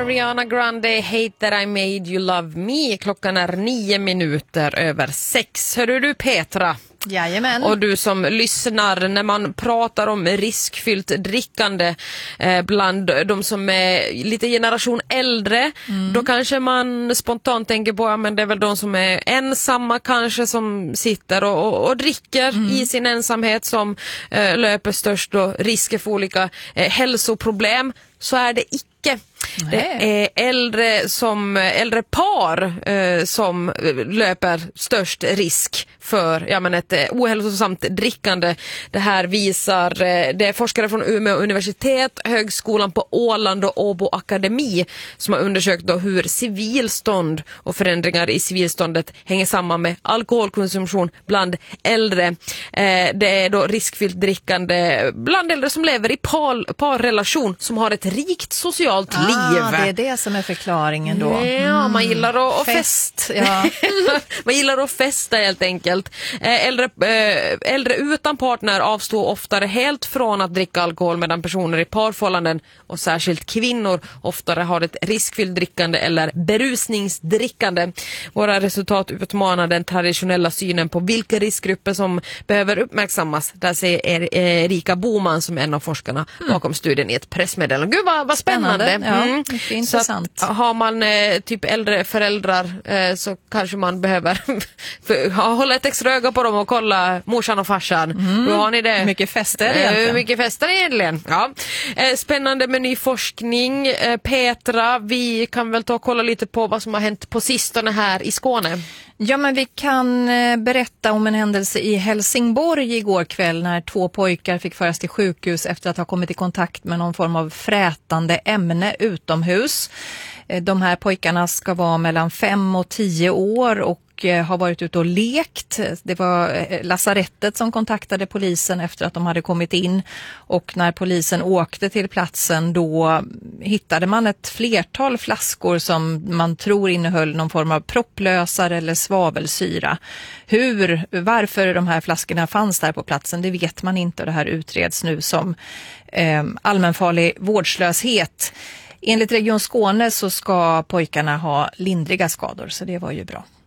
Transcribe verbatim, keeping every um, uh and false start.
Ariana Grande, Hate That I Made You Love Me. Klockan är nio minuter över sex. Hör du Petra? Jajamän. Och du som lyssnar, när man pratar om riskfyllt drickande eh, bland de som är lite generation äldre, mm. då kanske man spontant tänker på, ja, men det är väl de som är ensamma kanske som sitter och, och, och dricker mm. i sin ensamhet som eh, löper störst då risker för olika eh, hälsoproblem. Så är det icke. Nej. Det är äldre, som, äldre par eh, som löper störst risk för ja, men ett eh, ohälsosamt drickande. Det här visar eh, det är forskare från Umeå universitet, Högskolan på Åland och Åbo Akademi som har undersökt då hur civilstånd och förändringar i civilståndet hänger samman med alkoholkonsumtion bland äldre. Eh, det är då riskfyllt drickande bland äldre som lever i par, parrelation som har ett rikt socialt ah, liv. Det är det som är förklaringen då. Mm. Ja, man gillar att, att fest. fest. Ja. Man gillar att festa helt enkelt. Äldre, äldre utan partner avstår oftare helt från att dricka alkohol, medan personer i parförhållanden och särskilt kvinnor oftare har ett riskfyllt drickande eller berusningsdrickande. Våra resultat utmanar den traditionella synen på vilka riskgrupper som behöver uppmärksammas. Där säger Erika Boman som är en av forskarna bakom studien i ett pressmeddelande. Gud vad, vad spännande. spännande. Ja, mm. mycket intressant. Så att, har man eh, typ äldre föräldrar eh, så kanske man behöver för, hålla ett extra öga på dem och kolla morsan och farsan. Mm. Då har ni det. Mycket fester egentligen. Eh, mycket fester egentligen. Ja. Eh, spännande med ny forskning. Eh, Petra, vi kan väl ta och kolla lite på vad som har hänt på sistone här i Skåne. Ja, men vi kan berätta om en händelse i Helsingborg igår kväll när två pojkar fick föras till sjukhus efter att ha kommit i kontakt med någon form av frätande ämne utomhus. De här pojkarna ska vara mellan fem och tio år och har varit ute och lekt. Det var lasarettet som kontaktade polisen efter att de hade kommit in, och när polisen åkte till platsen då hittade man ett flertal flaskor som man tror innehöll någon form av propplösare eller svavelsyra. Hur, varför de här flaskorna fanns där på platsen, det vet man inte, och det här utreds nu som eh, allmänfarlig vårdslöshet. Enligt Region Skåne så ska pojkarna ha lindriga skador, så det var ju bra.